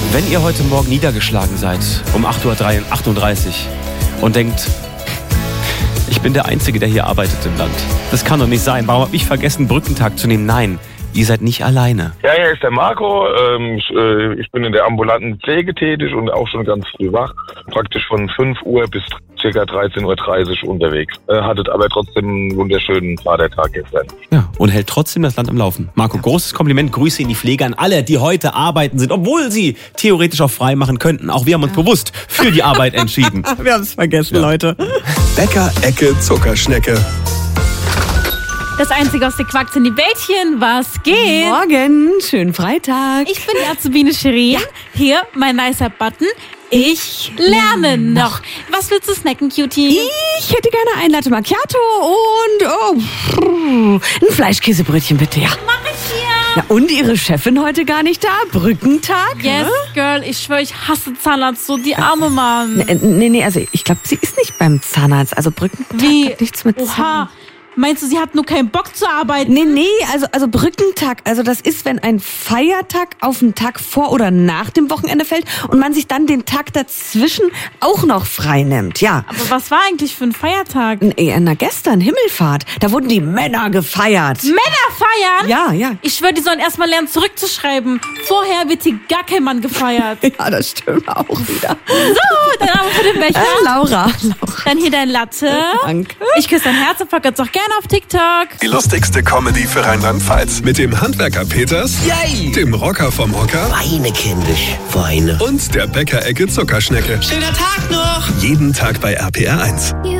Wenn ihr heute Morgen niedergeschlagen seid, um 8:38 Uhr und denkt, ich bin der Einzige, der hier arbeitet im Land. Das kann doch nicht sein. Warum habe ich vergessen, Brückentag zu nehmen? Nein, ihr seid nicht alleine. Ja, hier ist der Marco. Ich bin in der ambulanten Pflege tätig und auch schon ganz früh wach. Praktisch von 5 Uhr bis ca. 13:30 Uhr unterwegs. Hattet aber trotzdem einen wunderschönen Vatertag gestern. Ja, und hält trotzdem das Land am Laufen. Marco, großes Kompliment, Grüße in die Pflege an alle, die heute arbeiten sind, obwohl sie theoretisch auch frei machen könnten. Auch wir haben uns bewusst für die Arbeit entschieden. Wir haben es vergessen, Leute. Bäcker-Ecke Zuckerschnecke. Das Einzige aus der Quacks in die Bällchen, was geht? Morgen, schönen Freitag. Ich bin die Azubine Shirin. Hier, mein nicer Button. Ich lerne noch. Was willst du snacken, Cutie? Ich hätte gerne ein Latte Macchiato und ein Fleischkäsebrötchen bitte, ja. Mach ich hier. Ja, und Ihre Chefin heute gar nicht da? Brückentag? Yes, Girl, ich schwöre, ich hasse Zahnarzt, so die arme Mann. Nee, also ich glaube, sie ist nicht beim Zahnarzt. Also Brückentag hat nichts mit Oha. Meinst du, sie hat nur keinen Bock zu arbeiten? Nee, also Brückentag, also das ist, wenn ein Feiertag auf den Tag vor oder nach dem Wochenende fällt und man sich dann den Tag dazwischen auch noch frei nimmt, ja. Aber was war eigentlich für ein Feiertag? Na, gestern, Himmelfahrt, da wurden die Männer gefeiert. Männer feiern? Ja. Ich schwöre, die sollen erstmal lernen zurückzuschreiben. Vorher wird hier gar kein Mann gefeiert. Ja, das stimmt auch wieder. So, dein Name für den Becher. Laura. Dann hier dein Latte. Danke. Ich küsse dein Herz und folge uns auch gerne auf TikTok. Die lustigste Comedy für Rheinland-Pfalz. Mit dem Handwerker Peters, Yay! dem Rocker vom Hocker Weine, kindisch, weine. und der Bäcker-Ecke Zuckerschnecke. Schöner Tag noch! Jeden Tag bei RPR 1.